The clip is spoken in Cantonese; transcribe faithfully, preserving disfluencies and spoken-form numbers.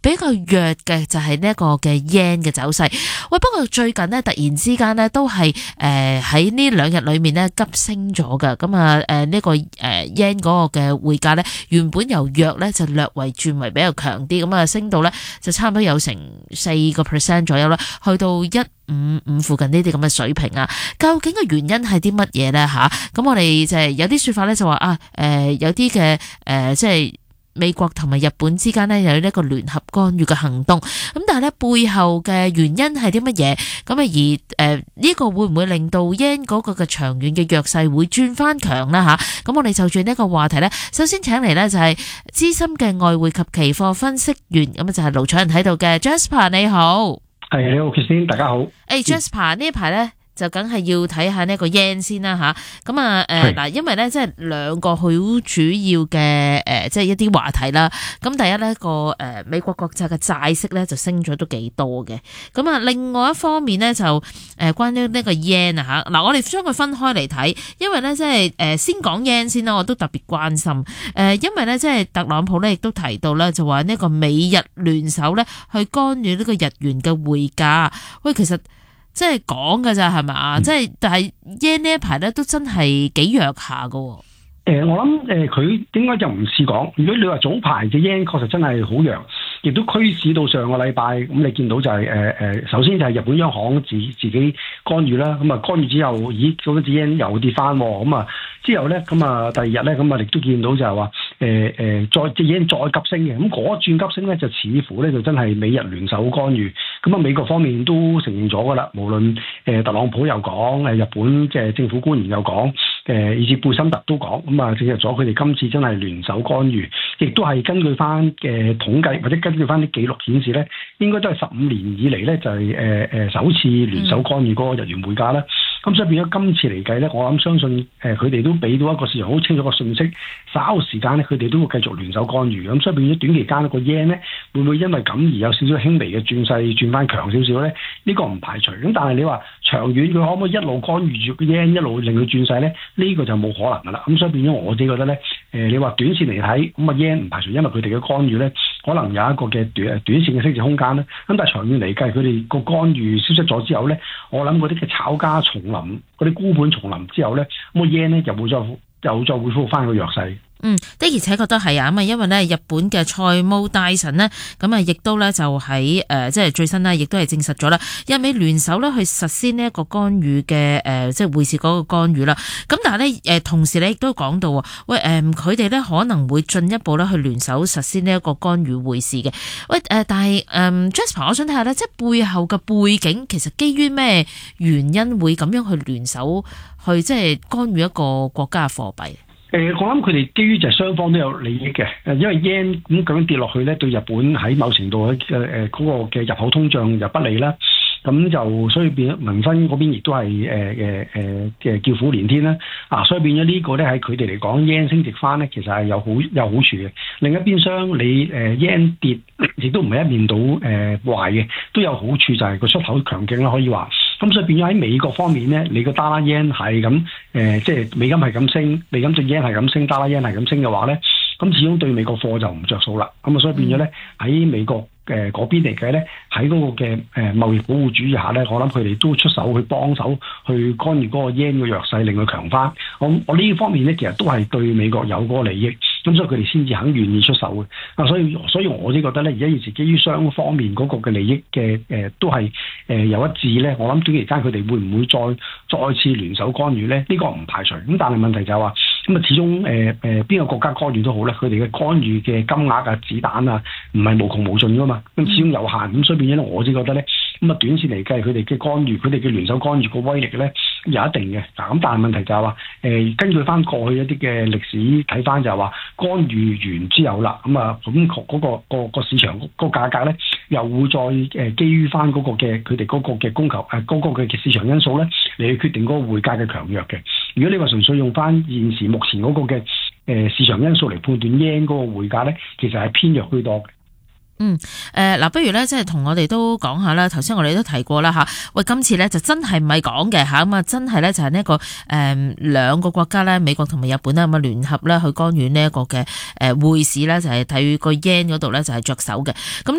比較弱嘅就係呢一個嘅 yen 嘅走勢。喂，不過最近呢，突然之間呢，都係誒喺呢兩日裏面呢急升咗㗎。咁啊誒呢個誒 yen 嗰個嘅匯價呢，原本由弱呢就略為轉為比較強啲，咁啊升到呢就差唔多有成四個 percent 左右啦，去到一五五附近呢啲咁嘅水平啊。究竟嘅原因係啲乜嘢呢？吓，咁我哋就係有啲說法呢，就話啊誒有啲嘅誒即係美國同埋日本之間呢，有呢個聯合干預嘅行動，咁但係呢，背後嘅原因係啲乜嘢？咁啊而誒呢個會唔會令到 yen 嗰個嘅長遠嘅弱勢會轉翻強呢？吓，咁我哋就住呢個話題呢，首先請嚟呢就係資深嘅外匯及期貨分析員，咁啊就係盧楚仁喺度嘅 Jasper 你好。 係你好 Christine 大家好。 誒 Jasper 呢一排呢就梗係要睇下呢個 yen 先啦吓，咁啊誒嗱，因為咧即係兩個好主要嘅誒，即係一啲話題啦。咁第一咧個誒美國國債嘅債息咧就升咗都幾多嘅。咁啊，另外一方面咧就誒關於呢個 yen 啊吓，嗱我哋將佢分開嚟睇，因為咧即係誒先講 yen 先啦，我都特別關心誒，因為咧即係特朗普咧亦都提到咧就話呢個美日聯手咧去干預呢個日元嘅匯價。喂，其實即係講㗎咋係咪？即係但係 yen 呢一排咧都真係幾弱下噶。誒、 呃，我諗誒，佢應該就唔似講。如果你話早排嘅 yen 確實真係好弱，亦都驅使到上個禮拜咁，你見到就係誒誒，首先就係日本央行自自己干預啦。咁啊干預之後，咦嗰隻 yen 又跌翻，咁啊之後咧，咁啊第二日咧，咁啊亦都見到就係話誒誒，再隻 yen 再急升嘅。咁嗰轉急升咧，就似乎咧就真係美日聯手干預。咁啊美國方面都承認咗噶啦，無論誒特朗普又講，誒日本即係政府官員又講，誒以至貝森特都講，咁啊證實咗佢哋今次真係聯手干預，亦都係根據翻嘅統計或者根據翻啲記錄顯示咧，應該都係十五年以嚟咧就係誒誒首次聯手干預嗰個日元匯價啦。咁所以變咗今次嚟計咧，我諗相信誒佢哋都俾到一個市場好清楚嘅訊息，稍後時間咧佢哋都會繼續聯手干預。咁所以變咗短期間個 yen 咧會唔會因為咁而有少少輕微嘅轉勢轉翻強少少咧？呢個唔排除。咁但係你話長遠佢可唔可以一路干預住個 yen 一路令佢轉勢咧？呢個就冇可能噶啦。咁所以變咗我自己覺得咧，誒你話短線嚟睇，咁啊 yen 唔排除因為佢哋嘅干預咧，可能有一個嘅短短線嘅升值空間啦。咁但係長遠嚟計，佢哋個干預消失咗之後咧，我諗嗰啲嘅炒家重臨，嗰啲沽盤重臨之後咧，咁個 yen 咧又會再又再恢復翻個弱勢。 嗯，的而且確都係啊，咁啊，因為咧日本嘅財務大臣呢，咁啊，亦都咧就喺誒，即係最新呢，亦都係證實咗啦，日美聯手咧去實施呢一個干預嘅誒，即係匯市嗰個干預啦。咁但係咧誒，同時咧亦都講到，喂誒，佢哋咧可能會進一步咧去聯手實施呢一個干預匯市嘅。喂誒，但係誒 Jasper，我想睇下咧，即係背後嘅背景，其實基於咩原因會咁樣去聯手去即係干預一個國家嘅貨幣？ 誒、呃，我諗佢哋基於就係雙方都有利益嘅，誒，因為 yen 咁咁樣跌落去咧，對日本喺某程度嘅誒誒嗰個嘅入口通脹又不利啦，咁就所以變咗民生嗰邊亦都係誒誒誒嘅叫苦連天啦，啊，所以變咗呢個咧喺佢哋嚟講 yen 升值翻咧，其實係有好有好處嘅。另一邊廂你誒 yen 跌，亦都唔係一面倒誒壞嘅，都有好處就係個出口強勁啦，可以話。咁所以變咗喺美國方面咧，你個 dollar yen 係咁誒，即係美金係咁升，美金對 yen 係咁升 ，dollar yen 係咁升嘅話咧，咁始終對美國貨就唔着數啦。咁啊，所以變咗咧喺美國誒嗰邊嚟計咧，喺嗰個嘅誒貿易保護主義下咧，我諗佢哋都出手去幫手去干預嗰個 yen 嘅弱勢，令佢強翻。我我呢方面咧，其實都係對美國有嗰個利益。咁所以佢哋先至肯願意出手嘅，啊，所以所以我先覺得咧，而家現時基於雙方面嗰個嘅利益嘅誒、呃，都係誒、呃、有一致咧。我諗短期間佢哋會唔會再再次聯手干預咧？呢、這個唔排除。咁但係問題就係話，咁啊始終誒誒邊個國家干預都好咧，佢哋嘅干預嘅金額啊、子彈啊，唔係無窮無盡噶嘛，咁始終有限。咁所以變咗咧，我先覺得咧，咁啊短線嚟計，佢哋嘅干預，佢哋嘅聯手干預個威力咧有一定嘅。嗱，咁但係問題就係話，誒、呃、根據翻過去一啲嘅歷史睇翻就係話。干預完之後啦，咁啊，咁嗰個個個市場個價格咧，又會再誒基於翻嗰個嘅佢哋嗰個嘅供求誒嗰個嘅市場因素咧，嚟去決定嗰個匯價嘅強弱嘅。如果你話純粹用翻現時目前嗰個嘅誒市場因素嚟判斷 yen 嗰個匯價咧，其實係偏弱居多嘅。 嗯，誒、呃、嗱，不如咧，即係同我哋都講下啦。頭先我哋都提過啦吓，喂，今次咧就真係唔係講嘅吓，咁啊，真係咧就係呢一個誒兩個國家咧，美國同埋日本咧咁啊聯合咧去干預呢一個嘅誒匯市咧，就係睇個 yen 嗰度咧就係着手嘅。咁呢